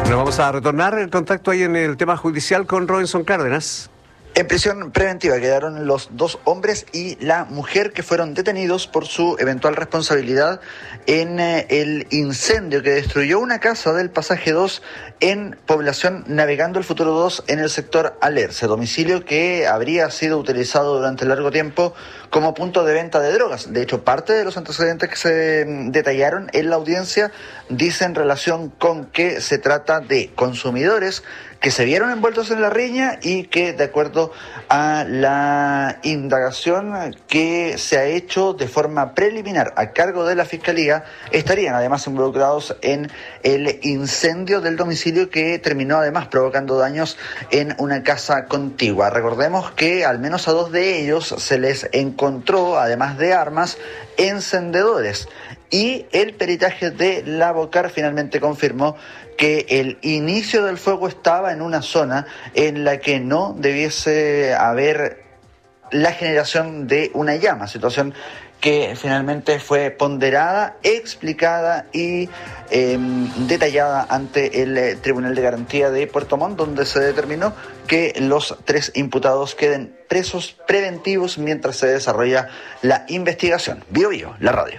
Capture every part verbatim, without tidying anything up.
Nos vamos a retornar el contacto ahí en el tema judicial con Robinson Cárdenas. En prisión preventiva quedaron los dos hombres y la mujer que fueron detenidos por su eventual responsabilidad en eh, el incendio que destruyó una casa del pasaje dos en población Navegando el Futuro dos en el sector Alerce, domicilio que habría sido utilizado durante largo tiempo como punto de venta de drogas. De hecho, parte de los antecedentes que se detallaron en la audiencia dicen relación con que se trata de consumidores que se vieron envueltos en la riña y que, de acuerdo a la indagación que se ha hecho de forma preliminar a cargo de la Fiscalía, estarían además involucrados en el incendio del domicilio que terminó además provocando daños en una casa contigua. Recordemos que al menos a dos de ellos se les encontró, además de armas, encendedores. Y el peritaje de la Bocar finalmente confirmó que el inicio del fuego estaba en una zona en la que no debiese haber la generación de una llama, situación que finalmente fue ponderada, explicada y eh, detallada ante el Tribunal de Garantía de Puerto Montt, donde se determinó que los tres imputados queden presos preventivos mientras se desarrolla la investigación. Bio Bio, la radio.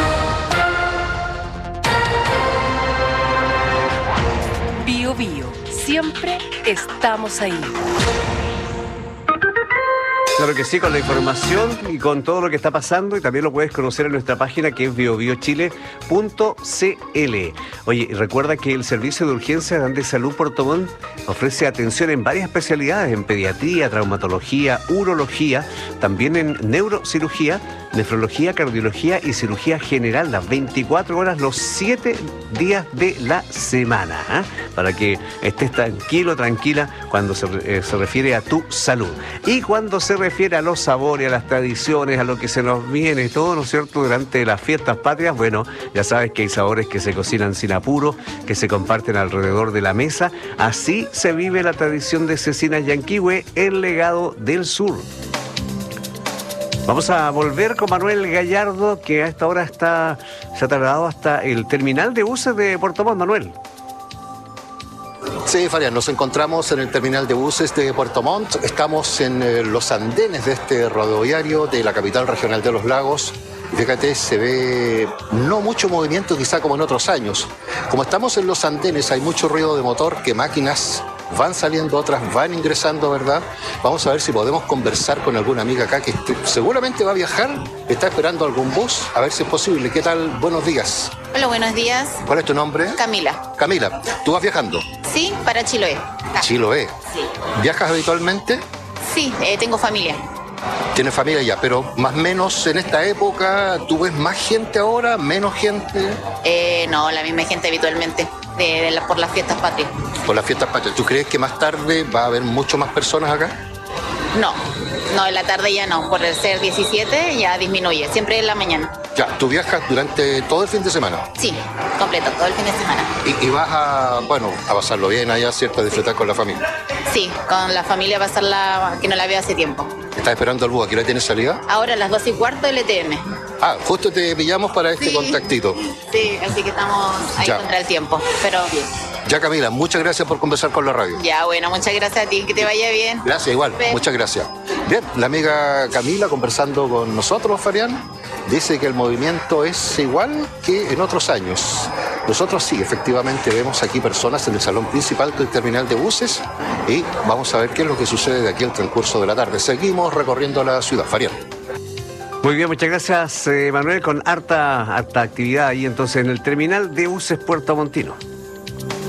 Bio Bio, siempre estamos ahí. Claro que sí, con la información y con todo lo que está pasando, y también lo puedes conocer en nuestra página que es bio bio chile punto c l. Oye, recuerda que el Servicio de Urgencias de Salud Puerto Montt ofrece atención en varias especialidades, en pediatría, traumatología, urología, también en neurocirugía, nefrología, cardiología y cirugía general, las veinticuatro horas, los siete días de la semana, ¿eh? Para que estés tranquilo, tranquila cuando se, eh, se refiere a tu salud. Y cuando se refiere a los sabores, a las tradiciones, a lo que se nos viene, todo, ¿no es cierto?, durante las fiestas patrias, bueno, ya sabes que hay sabores que se cocinan sin apuro, que se comparten alrededor de la mesa. Así se vive la tradición de Cecinas Yanquihue, el legado del sur. Vamos a volver con Manuel Gallardo, que a esta hora está, se ha trasladado hasta el terminal de buses de Puerto Montt. Manuel. Sí, Fabián, nos encontramos en el terminal de buses de Puerto Montt. Estamos en eh, los andenes de este rodoviario de la capital regional de los lagos. Fíjate, se ve no mucho movimiento quizá como en otros años. Como estamos en los andenes, hay mucho ruido de motor, que máquinas van saliendo, otras van ingresando, ¿verdad? Vamos a ver si podemos conversar con alguna amiga acá que este, seguramente va a viajar, está esperando algún bus, a ver si es posible. ¿Qué tal? Buenos días. Hola, buenos días. ¿Cuál es tu nombre? Camila. Camila, ¿tú vas viajando? Sí, para Chiloé. Ah. Chiloé. Sí. ¿Viajas habitualmente? Sí, eh, tengo familia. Tienes familia ya, pero más o menos en esta época, ¿tú ves más gente ahora, menos gente? Eh, no, la misma gente habitualmente, de, de la, por las fiestas patrias. Por las fiestas patrias. ¿Tú crees que más tarde va a haber mucho más personas acá? No, no, en la tarde ya no. Por el ser diecisiete ya disminuye, siempre en la mañana. Ya, ¿tú viajas durante todo el fin de semana? Sí, completo, todo el fin de semana. Y, y vas a, bueno, a pasarlo bien allá, ¿cierto? A disfrutar con la familia. Sí, con la familia pasarla, que no la veo hace tiempo. ¿Estás esperando al bus? ¿A qué hora tienes salida? Ahora a las dos y cuarto del E T M. Ah, justo te pillamos para este Sí. contactito. Sí, así que estamos ahí Ya. contra el tiempo, pero bien. Ya, Camila, muchas gracias por conversar con la radio. Ya, bueno, muchas gracias a ti, que te vaya bien. Gracias, igual, Ven. muchas gracias. Bien, la amiga Camila conversando con nosotros, Fabián, dice que el movimiento es igual que en otros años. Nosotros sí, efectivamente, vemos aquí personas en el salón principal del terminal de buses y vamos a ver qué es lo que sucede de aquí al transcurso de la tarde. Seguimos recorriendo la ciudad, Fabián. Muy bien, muchas gracias, eh, Manuel, con harta, harta actividad ahí entonces en el terminal de buses puertomontino.